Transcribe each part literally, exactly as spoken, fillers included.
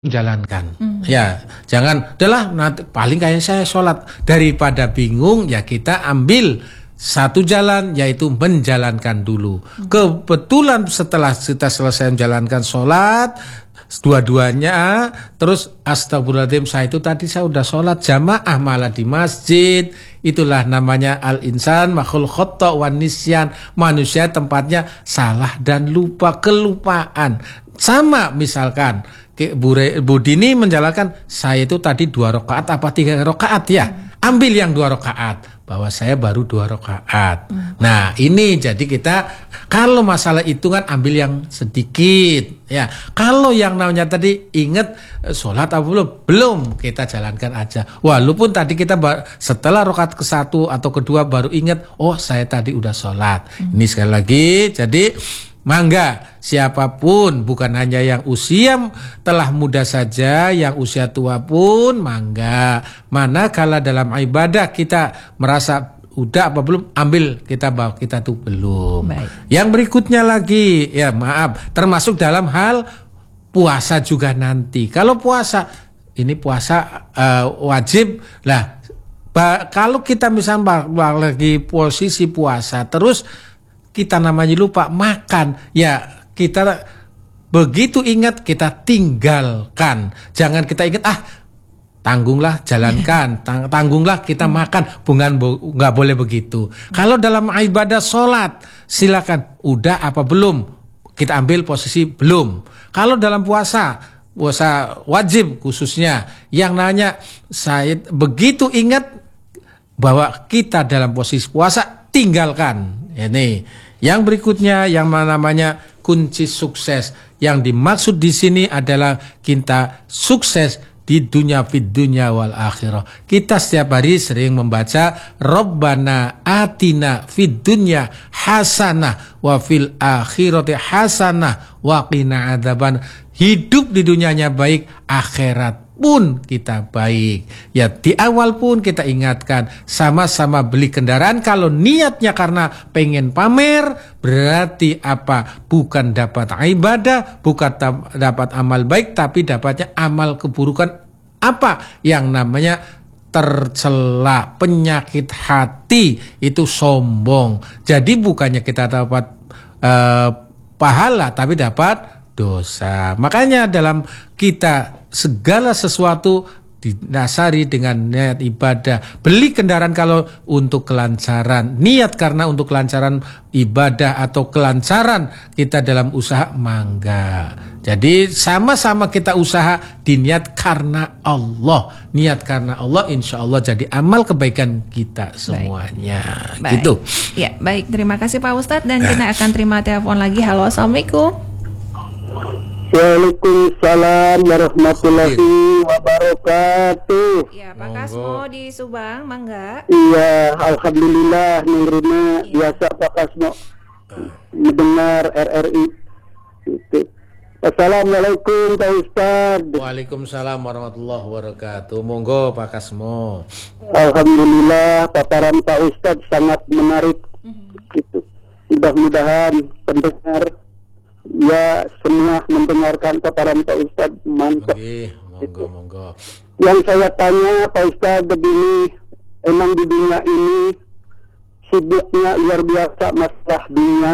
jalankan. Hmm. Ya, jangan, adalah nanti paling kayak saya sholat, daripada bingung ya kita ambil satu jalan, yaitu menjalankan dulu. Hmm. Kebetulan setelah kita selesai menjalankan sholat dua-duanya, terus astagfirullahaladzim, saya itu tadi saya udah sholat jamaah malah di masjid. Itulah namanya al-insan makhluk khata' wan nisyan, manusia tempatnya salah dan lupa, kelupaan. Sama misalkan Bu Dini menjalankan, saya itu tadi dua rakaat apa tiga rakaat ya, ambil yang dua rakaat, bahwa saya baru dua rakaat. hmm. Nah ini jadi kita kalau masalah hitungan ambil yang sedikit ya. Kalau yang namanya tadi ingat sholat apa belum, belum, kita jalankan aja. Walaupun tadi kita setelah rakaat ke satu atau kedua baru ingat, oh saya tadi udah sholat. hmm. Ini sekali lagi, jadi mangga siapapun, bukan hanya yang usia telah muda saja, yang usia tua pun mangga. Manakala dalam ibadah kita merasa udah apa belum, ambil kita bawa, kita tuh belum. Baik. Yang berikutnya lagi, ya maaf, termasuk dalam hal puasa juga nanti. Kalau puasa, ini puasa uh, wajib lah. Ba- kalau kita misalnya lagi posisi puasa terus kita namanya lupa makan, ya kita begitu ingat kita tinggalkan. Jangan kita ingat, ah tanggunglah jalankan, tang- tanggunglah kita makan, bukan nggak boleh begitu. Kalau dalam ibadah sholat silakan, udah apa belum, kita ambil posisi belum. Kalau dalam puasa, puasa wajib khususnya, yang nanya saya begitu ingat bahwa kita dalam posisi puasa, tinggalkan. Ini yang berikutnya, yang namanya kunci sukses. Yang dimaksud di sini adalah kita sukses di dunia, fid dunya wal akhirah. Kita setiap hari sering membaca Rabbana atina fid dunya hasanah wa fil akhirati hasanah wa qina adzaban. Hidup di dunianya baik, akhirat pun kita baik. Ya di awal pun kita ingatkan, sama-sama beli kendaraan kalau niatnya karena pengen pamer, berarti apa? Bukan dapat ibadah, bukan dapat amal baik, tapi dapatnya amal keburukan. Apa? Yang namanya tercela, penyakit hati, itu sombong. Jadi bukannya kita dapat uh, pahala, tapi dapat dosa. Makanya dalam kita segala sesuatu didasari dengan niat ibadah. Beli kendaraan kalau untuk kelancaran, niat karena untuk kelancaran ibadah atau kelancaran kita dalam usaha, mangga. Jadi sama-sama kita usaha diniat karena Allah. Niat karena Allah, insya Allah jadi amal kebaikan kita semuanya. Baik. Gitu. Ya, baik. Terima kasih Pak Ustadz, dan kita akan terima telepon lagi. Halo, assalamualaikum. Waalaikumsalam warahmatullahi wabarakatuh. Ya, Pak Kasmo di Subang, mangga. Iya, alhamdulillah Nurina, iya. Biasa Pak Kasmo mendengar R R I. Assalamualaikum Pak Ustaz. Waalaikumsalam warahmatullahi wabarakatuh. Monggo Pak Kasmo. Alhamdulillah paparan Pak Ustaz sangat menarik. Mm-hmm. Gitu. Mudah-mudahan pendengar ya semua mendengarkan paparan Pak Ustaz, mantap. Oke, monggo, monggo. Yang saya tanya Pak Ustaz begini, emang di dunia ini sibuknya luar biasa masalah dunia,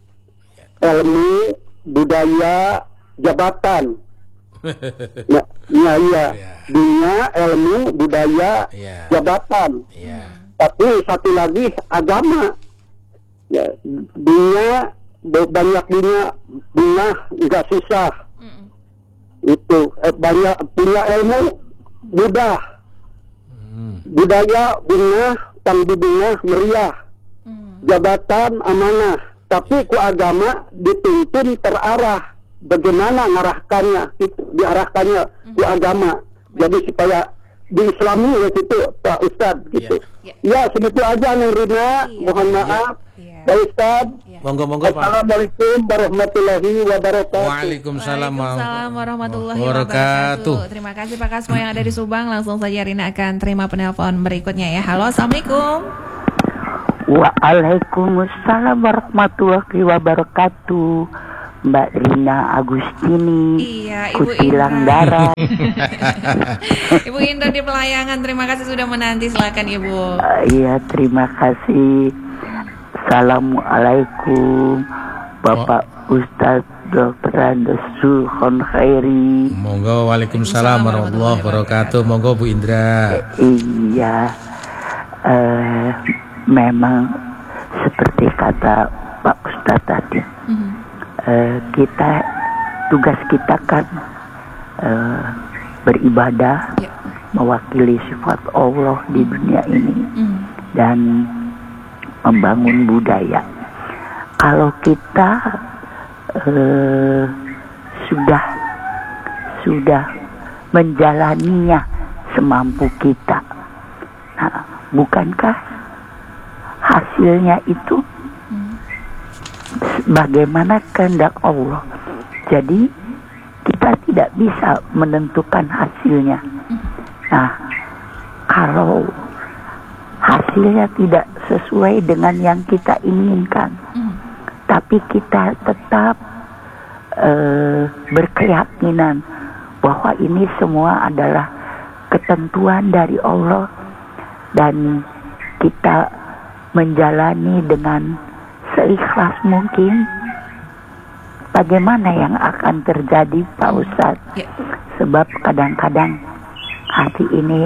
ilmu, budaya, jabatan. Nah, ya, ya, dunia, ilmu, budaya, ya. Jabatan. Ya. Tapi satu lagi agama. Ya, dunia banyak dunia, bunga nggak susah. Mm. Itu eh, banyak punya ilmu mudah. Mm. Budaya bunga, tanggung bunga meriah. Mm. Jabatan amanah. Tapi ku agama dituntun terarah. Bagaimana ngarahkannya? Itu diarahkannya mm. ku agama. Jadi supaya diislami ya itu Pak Ustadz gitu. Yeah. Yeah. Ya segitu aja Nurina. Yeah. Mohon maaf. Yeah. Pak Ustadz. Yeah. Monggo monggo Pak. Assalamualaikum warahmatullahi wabarakatuh. Waalaikumsalam warahmatullahi wabarakatuh. Terima kasih Pak Kasmo yang ada di Subang. Langsung saja Rina akan terima penelpon berikutnya ya. Halo, assalamualaikum. Waalaikumsalam warahmatullahi wabarakatuh. Mbak Rina Agustini, iya, Ibu Kutilang Indra. Darat. Ibu Indra di Pelayangan, terima kasih sudah menanti. Silakan Ibu. Uh, iya, terima kasih. Assalamualaikum Bapak oh. Ustadz Doktor Andes Zulkon Khairi. Monggo, waalaikumsalam warahmatullahi wabarakatuh. Monggo Bu Indra. Uh, iya, uh, memang seperti kata Pak Ustadz tadi. Mm-hmm. Uh, kita tugas kita kan uh, beribadah, yeah. mewakili sifat Allah di dunia ini, mm. dan membangun budaya. Kalau kita uh, sudah sudah menjalaninya semampu kita, nah, bukankah hasilnya itu bagaimana kehendak Allah? Jadi kita tidak bisa menentukan hasilnya. Nah, kalau hasilnya tidak sesuai dengan yang kita inginkan, tapi kita tetap uh, berkeyakinan bahwa ini semua adalah ketentuan dari Allah, dan kita menjalani dengan seikhlas mungkin, bagaimana yang akan terjadi Pak Ustadz? Ya. Sebab kadang-kadang hati ini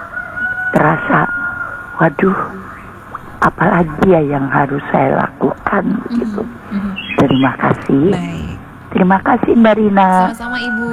terasa, waduh, apalagi ya yang harus saya lakukan, mm-hmm. gitu. Mm-hmm. Terima kasih. Baik. Terima kasih Mbak Rina. Sama-sama Ibu.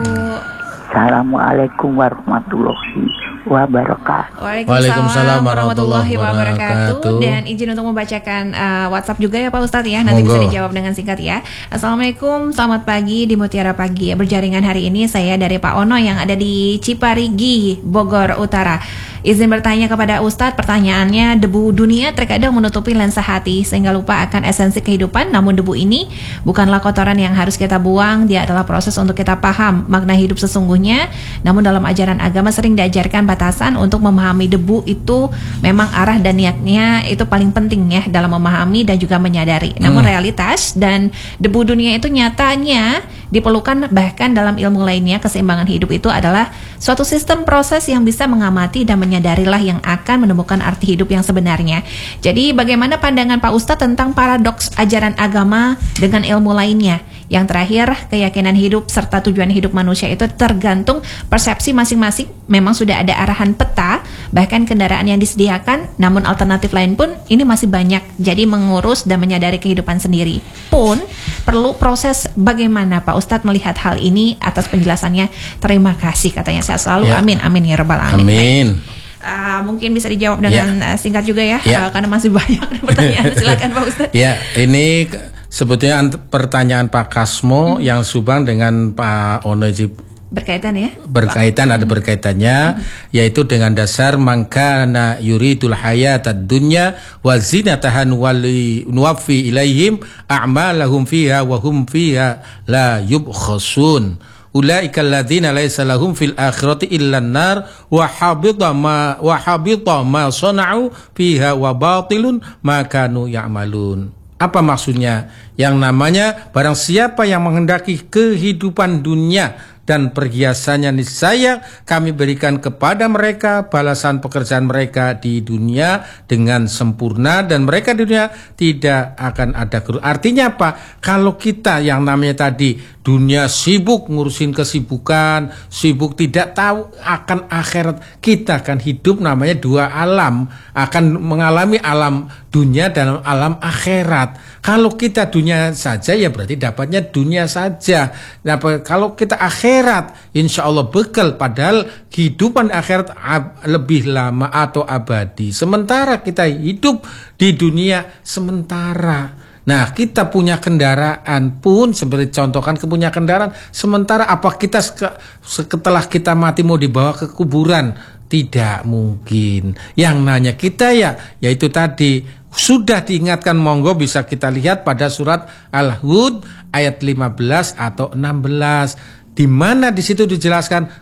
Assalamualaikum warahmatullahi wabarakatuh. Waalaikumsalam warahmatullahi wabarakatuh. Dan izin untuk membacakan uh, WhatsApp juga ya Pak Ustadz ya. Nanti Monggo. Bisa dijawab dengan singkat ya. Assalamualaikum, selamat pagi di Mutiara Pagi. Berjaringan hari ini saya dari Pak Ono yang ada di Ciparigi, Bogor Utara. Izin bertanya kepada Ustadz, pertanyaannya, debu dunia terkadang menutupi lensa hati sehingga lupa akan esensi kehidupan. Namun debu ini bukanlah kotoran yang harus kita buang, dia adalah proses untuk kita paham makna hidup sesungguhnya. Namun dalam ajaran agama sering diajarkan batasan untuk memahami debu itu memang arah dan niatnya itu paling penting ya dalam memahami dan juga menyadari. Namun hmm. realitas dan debu dunia itu nyatanya diperlukan, bahkan dalam ilmu lainnya keseimbangan hidup itu adalah suatu sistem proses yang bisa mengamati dan menyadarilah yang akan menemukan arti hidup yang sebenarnya. Jadi bagaimana pandangan Pak Ustadz tentang paradoks ajaran agama dengan ilmu lainnya? Yang terakhir, keyakinan hidup serta tujuan hidup manusia itu tergantung persepsi masing-masing. Memang sudah ada arahan peta, bahkan kendaraan yang disediakan, namun alternatif lain pun ini masih banyak. Jadi mengurus dan menyadari kehidupan sendiri pun perlu proses. Bagaimana Pak Ustadz melihat hal ini? Atas penjelasannya terima kasih, katanya. Saya selalu ya. Amin, amin ya rabbal alamin. Amin. Uh, mungkin bisa dijawab dengan ya. uh, singkat juga ya, ya. Uh, karena masih banyak pertanyaan. Silakan Pak Ustadz. Ya, ini sebetulnya pertanyaan Pak Kasmo hmm. yang subang dengan Pak Onoji berkaitan ya? Berkaitan, ada berkaitannya, hmm. yaitu dengan dasar mangkana yuridul hayatad dunya wa zinatahan wali nuwaffi ilaihim a'malahum fiha wa hum fiha la yubkhasun. Ulaika alladzina laisa lahum fil akhirati illa an-nar wa habita ma wa habita ma sana'u fiha wa batilun ma kanu ya'malun. Apa maksudnya? Yang namanya barang siapa yang menghendaki kehidupan dunia dan perhiasannya, niscaya kami berikan kepada mereka balasan pekerjaan mereka di dunia dengan sempurna, dan mereka di dunia tidak akan ada kerugian. Artinya apa? Kalau kita yang namanya tadi dunia sibuk ngurusin kesibukan, sibuk tidak tahu akan akhirat, kita akan hidup namanya dua alam, akan mengalami alam dunia dan alam akhirat. Kalau kita dunia saja ya berarti dapatnya dunia saja. Nah, kalau kita akhirat, insya Allah bekal, padahal kehidupan akhirat lebih lama atau abadi. Sementara kita hidup di dunia sementara. Nah, kita punya kendaraan pun, seperti contohkan kita punya kendaraan, sementara apa kita setelah kita mati mau dibawa ke kuburan? Tidak mungkin. Yang nanya kita ya, yaitu tadi sudah diingatkan, monggo bisa kita lihat pada surat Al-Hud ayat lima belas atau enam belas, di mana di situ dijelaskan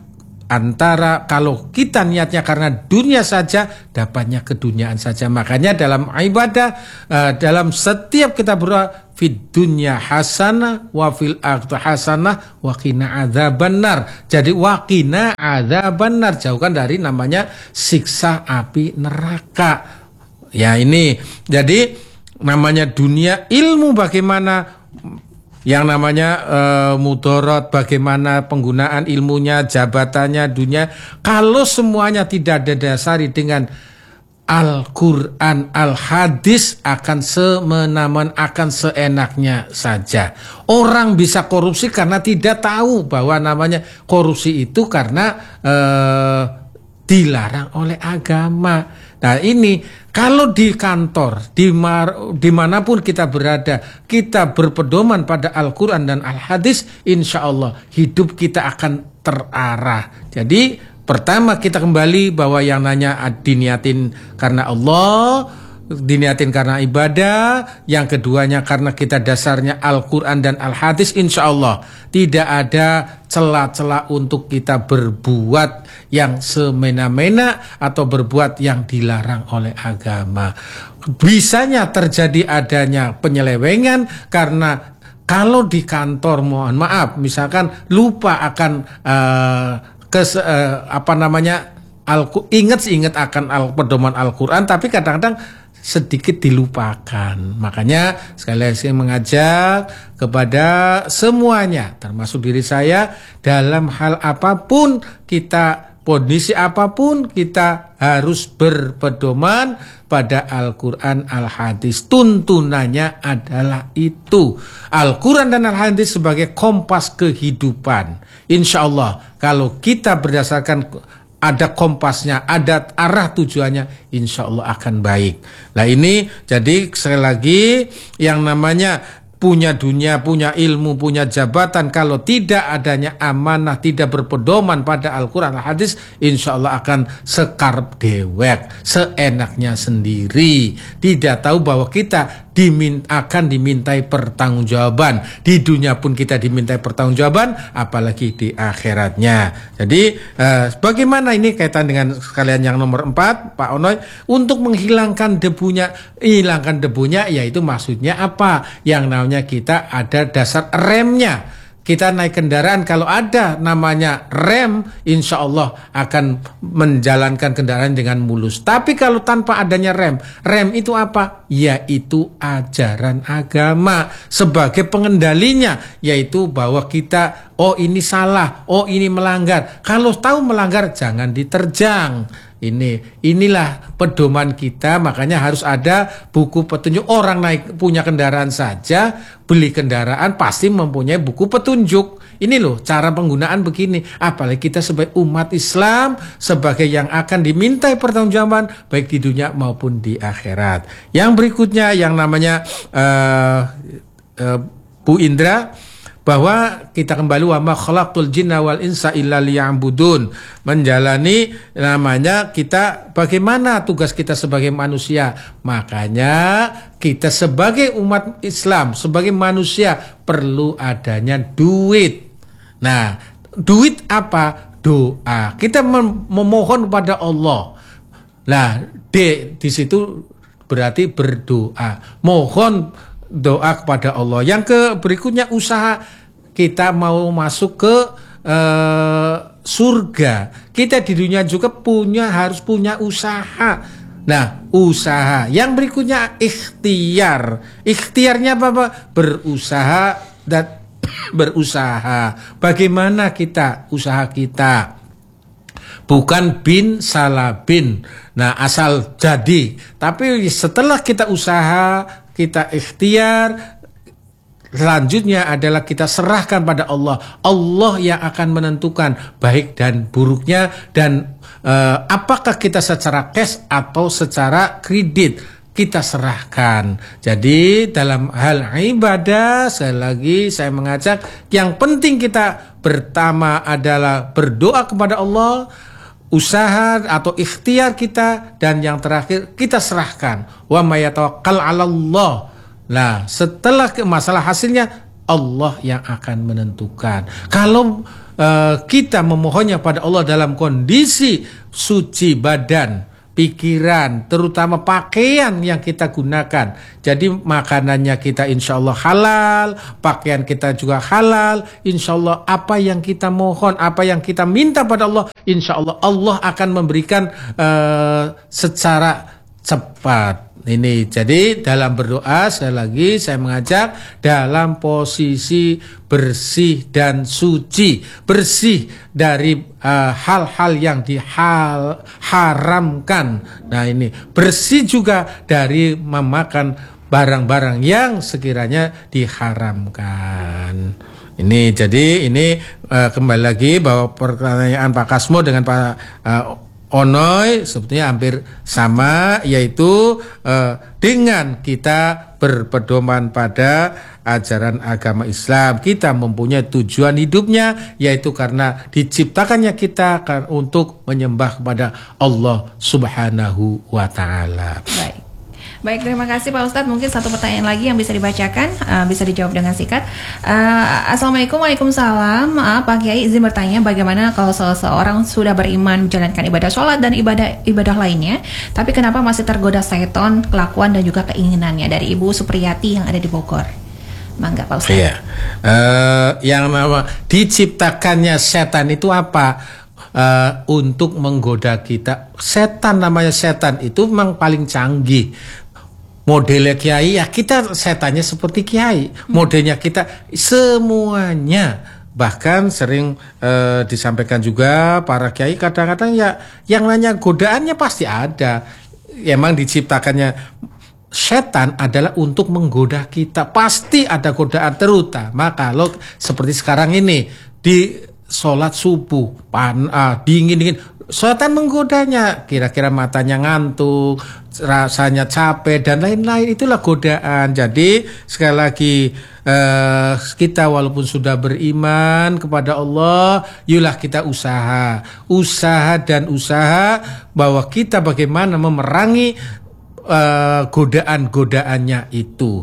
antara kalau kita niatnya karena dunia saja, dapatnya keduniaan saja. Makanya dalam ibadah, uh, dalam setiap kita berdoa, fid dunya hasanah wa fil akhirati hasanah wa qina adzabannar. Jadi wa qina adzabannar, jauhkan dari namanya siksa api neraka. Ya ini, jadi namanya dunia ilmu bagaimana yang namanya e, mudorot, bagaimana penggunaan ilmunya, jabatannya, dunia. Kalau semuanya tidak didasari dengan Al-Quran, Al-Hadis, akan semena-mena, akan seenaknya saja. Orang bisa korupsi karena tidak tahu bahwa namanya korupsi itu karena e, dilarang oleh agama. Nah ini kalau di kantor, di dimanapun kita berada, kita berpedoman pada Al-Quran dan Al-Hadis, insya Allah hidup kita akan terarah. Jadi pertama kita kembali bahwa yang nanya diniatin karena Allah, diniatin karena ibadah. Yang keduanya karena kita dasarnya Al-Quran dan Al-Hadis, insya Allah tidak ada celah-celah untuk kita berbuat yang semena-mena atau berbuat yang dilarang oleh agama. Bisanya terjadi adanya penyelewengan karena kalau di kantor, mohon maaf, misalkan lupa akan uh, kes, uh, apa namanya Al ingat ingat akan al pedoman Al-Quran, tapi kadang-kadang sedikit dilupakan. Makanya sekali lagi saya mengajak kepada semuanya, termasuk diri saya, dalam hal apapun kita, kondisi apapun, kita harus berpedoman pada Al-Quran, Al-Hadis. Tuntunannya adalah itu. Al-Quran dan Al-Hadis sebagai kompas kehidupan. Insya Allah kalau kita berdasarkan ada kompasnya, ada arah tujuannya, insya Allah akan baik. Nah ini jadi sekali lagi yang namanya punya dunia, punya ilmu, punya jabatan, kalau tidak adanya amanah, tidak berpedoman pada Al-Quran, Al-Hadis, insya Allah akan sekarep dewek, seenaknya sendiri. Tidak tahu bahwa kita dimin, akan dimintai pertanggungjawaban. Di dunia pun kita dimintai pertanggungjawaban, apalagi di akhiratnya. Jadi eh, bagaimana ini kaitan dengan sekalian yang nomor empat, Pak Onoy, untuk menghilangkan debunya, hilangkan debunya, yaitu maksudnya apa? Yang namanya kita ada dasar remnya. Kita naik kendaraan, kalau ada namanya rem, insya Allah akan menjalankan kendaraan dengan mulus. Tapi kalau tanpa adanya rem, rem itu apa? Yaitu ajaran agama sebagai pengendalinya, yaitu bahwa kita, oh ini salah, oh ini melanggar. Kalau tahu melanggar, jangan diterjang. Ini inilah pedoman kita. Makanya harus ada buku petunjuk. Orang naik punya kendaraan saja, beli kendaraan pasti mempunyai buku petunjuk. Ini loh cara penggunaan begini. Apalagi kita sebagai umat Islam, sebagai yang akan dimintai pertanggungjawaban baik di dunia maupun di akhirat. Yang berikutnya yang namanya uh, uh, Bu Indra, bahwa kita kembali wa ma khalaqtul jinna wal insa illa liya'budun, menjalani namanya kita bagaimana tugas kita sebagai manusia. Makanya kita sebagai umat Islam, sebagai manusia perlu adanya duit. Nah, duit apa? Doa. Kita mem memohon kepada Allah. Nah, D di situ berarti berdoa. Mohon doa kepada Allah. Yang ke berikutnya usaha. Kita mau masuk ke uh, surga. Kita di dunia juga punya harus punya usaha. Nah, usaha. Yang berikutnya ikhtiar. Ikhtiarnya apa, Pak? Berusaha dan berusaha. Bagaimana kita usaha kita? Bukan bin salah bin. Nah, asal jadi. Tapi setelah kita usaha, kita ikhtiar, selanjutnya adalah kita serahkan pada Allah. Allah yang akan menentukan baik dan buruknya, dan eh, apakah kita secara cash atau secara kredit, kita serahkan. Jadi dalam hal ibadah, sekali lagi saya mengajak, yang penting kita pertama adalah berdoa kepada Allah, usaha atau ikhtiar kita, dan yang terakhir kita serahkan. Wa may yatawakkal 'alallah. Nah, setelah ke masalah hasilnya, Allah yang akan menentukan. Kalau uh, kita memohonnya pada Allah dalam kondisi suci badan, pikiran, terutama pakaian yang kita gunakan. Jadi makanannya kita insya Allah halal, pakaian kita juga halal. Insya Allah apa yang kita mohon, apa yang kita minta pada Allah, insya Allah Allah akan memberikan uh, secara cepat. Ini jadi dalam berdoa sekali lagi saya mengajak dalam posisi bersih dan suci, bersih dari uh, hal-hal yang diharamkan. Nah ini bersih juga dari memakan barang-barang yang sekiranya diharamkan. Ini jadi ini uh, kembali lagi bahwa pertanyaan Pak Kasmo dengan Pak uh, Onoy sebetulnya hampir sama, yaitu uh, dengan kita berpedoman pada ajaran agama Islam, kita mempunyai tujuan hidupnya, yaitu karena diciptakannya kita kan untuk menyembah kepada Allah Subhanahu wa Ta'ala. Baik. Baik, terima kasih Pak Ustadz. Mungkin satu pertanyaan lagi yang bisa dibacakan, uh, bisa dijawab dengan singkat. Uh, Assalamualaikum, waalaikumsalam. Maaf Pak Kiai, izin bertanya, bagaimana kalau seseorang sudah beriman menjalankan ibadah sholat dan ibadah ibadah lainnya, tapi kenapa masih tergoda seton, kelakuan dan juga keinginannya? Dari Ibu Supriyati yang ada di Bogor. Mangga Pak Ustadz. Iya. Uh, yang nama diciptakannya setan itu apa? Uh, untuk menggoda kita. Setan, namanya setan itu memang paling canggih. Modelnya kiai ya kita setannya seperti kiai. Modelnya kita semuanya. Bahkan sering uh, disampaikan juga para kiai kadang-kadang ya yang nanya godaannya pasti ada. Emang diciptakannya setan adalah untuk menggoda kita. Pasti ada godaan, terutama kalau seperti sekarang ini di sholat subuh, pan, ah, dingin-dingin, setan menggodanya, kira-kira matanya ngantuk, rasanya capek, dan lain-lain, itulah godaan. Jadi sekali lagi eh, kita walaupun sudah beriman kepada Allah, yulah kita usaha, usaha dan usaha bahwa kita bagaimana memerangi Uh, godaan-godaannya itu.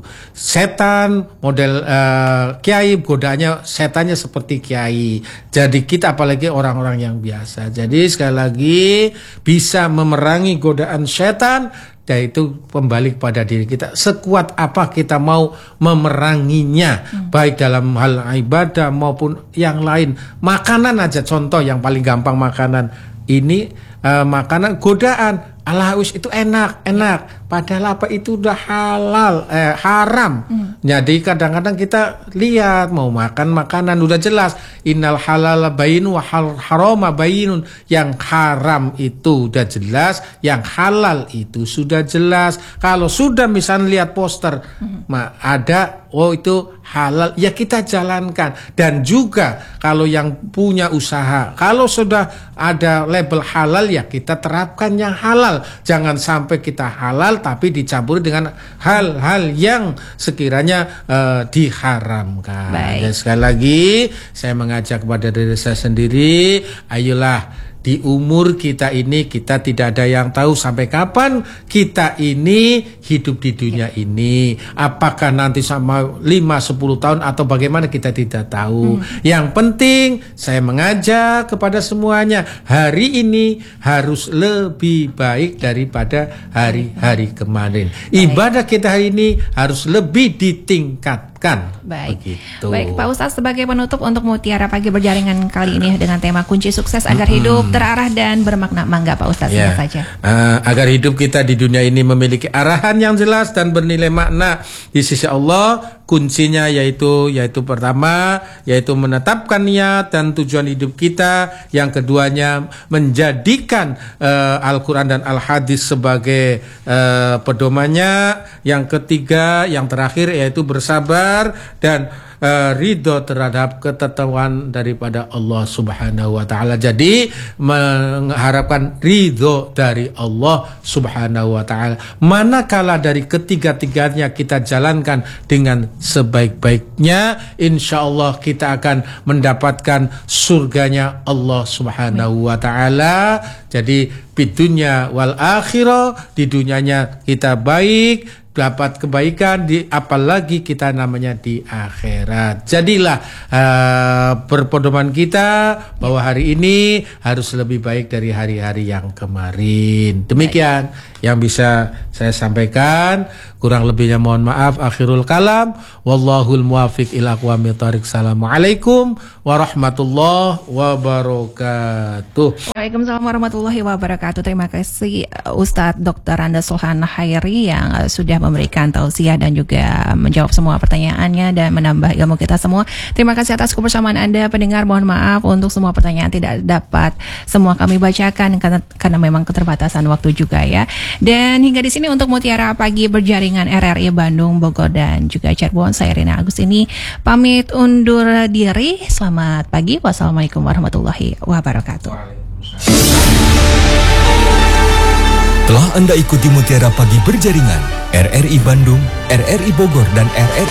Setan model uh, kiai, godaannya setannya seperti kiai. Jadi kita apalagi orang-orang yang biasa. Jadi sekali lagi bisa memerangi godaan setan, dan itu kembali kepada diri kita. Sekuat apa kita mau memeranginya, hmm. baik dalam hal ibadah maupun yang lain. Makanan aja contoh yang paling gampang, makanan ini uh, makanan godaan. Allah wis itu enak, enak. Padahal apa itu udah halal, eh, haram. Hmm. Jadi kadang-kadang kita lihat mau makan makanan udah jelas innal halal bayin wa harama bayinun. Yang haram itu udah jelas, yang halal itu sudah jelas. Kalau sudah misalnya lihat poster, hmm. ma, ada oh itu halal, ya kita jalankan. Dan juga kalau yang punya usaha, kalau sudah ada label halal ya kita terapkan yang halal. Jangan sampai kita halal tapi dicampur dengan hal-hal yang sekiranya uh, diharamkan. Dan sekali lagi saya mengajak kepada diri saya sendiri, ayolah di umur kita ini kita tidak ada yang tahu sampai kapan kita ini hidup di dunia ini. Apakah nanti sama lima sepuluh tahun atau bagaimana kita tidak tahu. Hmm. Yang penting saya mengajak kepada semuanya, hari ini harus lebih baik daripada hari-hari kemarin. Ibadah kita hari ini harus lebih ditingkatkan. Baik. Begitu. Baik Pak Ustadz, sebagai penutup untuk Mutiara Pagi berjaringan kali ini dengan tema kunci sukses agar hmm. hidup terarah dan bermakna, mangga Pak Ustadz ya. saja. Uh, agar hidup kita di dunia ini memiliki arahan yang jelas dan bernilai makna di sisi Allah, kuncinya yaitu yaitu pertama yaitu menetapkan niat dan tujuan hidup kita. Yang keduanya menjadikan uh, Al-Quran dan Al-Hadis sebagai uh, pedomannya. Yang ketiga, yang terakhir yaitu bersabar dan uh, ridho terhadap ketetapan daripada Allah Subhanahu wa Ta'ala. Jadi mengharapkan ridho dari Allah Subhanahu wa Ta'ala. Manakala dari ketiga-tiganya kita jalankan dengan sebaik-baiknya, insya Allah kita akan mendapatkan surganya Allah Subhanahu wa Ta'ala. Jadi di dunia wal akhirah, di dunianya kita baik, dapat kebaikan, di apalagi kita namanya di akhirat. Jadilah uh, berpedoman kita bahwa hari ini harus lebih baik dari hari-hari yang kemarin. Demikian yang bisa saya sampaikan. Kurang lebihnya mohon maaf. Akhirul kalam. Wallahul muwafiq ila aqwamit thoriq. Assalamualaikum warahmatullahi wabarakatuh. Waalaikumsalam warahmatullahi wabarakatuh. Terima kasih Ustadz Doktor Anda Sohan Khairi yang uh, sudah memberikan tausiah dan juga menjawab semua pertanyaannya dan menambah ilmu kita semua. Terima kasih atas kebersamaan Anda pendengar. Mohon maaf untuk semua pertanyaan tidak dapat semua kami bacakan karena, karena memang keterbatasan waktu juga ya. Dan hingga di sini untuk Mutiara Pagi berjaringan R R I Bandung, Bogor dan juga Cirebon, saya Rina Agustini pamit undur diri. Selamat pagi. Wassalamualaikum warahmatullahi wabarakatuh. Telah Anda ikuti Mutiara Pagi berjaringan R R I Bandung, R R I Bogor dan R R